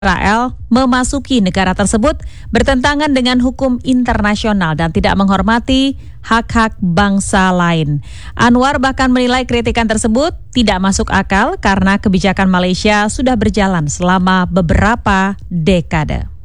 Israel memasuki negara tersebut bertentangan dengan hukum internasional dan tidak menghormati hak-hak bangsa lain. Anwar bahkan menilai kritikan tersebut tidak masuk akal karena kebijakan Malaysia sudah berjalan selama beberapa dekade.